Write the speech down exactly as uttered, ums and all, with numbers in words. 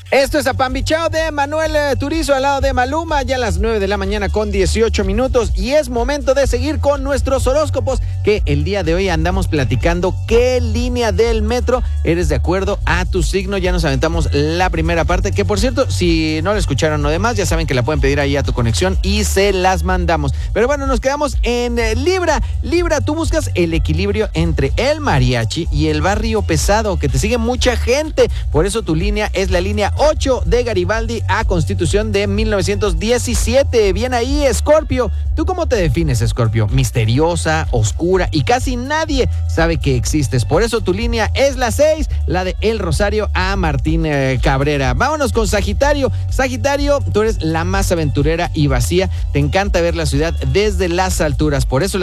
Esto es Apambichao de Manuel eh, Turizo al lado de Maluma, ya a las nueve de la mañana con dieciocho minutos, y es momento de seguir con nuestros horóscopos, que el día de hoy andamos platicando qué línea del metro eres de acuerdo a tu signo. Ya nos aventamos la primera parte, que por cierto, si no la escucharon o demás, ya saben que la pueden pedir ahí a tu conexión y se las mandamos. Pero bueno, nos quedamos en eh, Libra. Libra, tú buscas el equilibrio entre el mariachi y el barrio pesado, que te sigue mucha gente, por eso tu línea es la línea ocho de Garibaldi a Constitución de mil novecientos diecisiete. Bien ahí, Escorpio. ¿Tú cómo te defines, Escorpio? Misteriosa, oscura, y casi nadie sabe que existes. Por eso tu línea es la seis, la de El Rosario a Martín eh, Cabrera. Vámonos con Sagitario. Sagitario, tú eres la más aventurera y vacía. Te encanta ver la ciudad desde las alturas. Por eso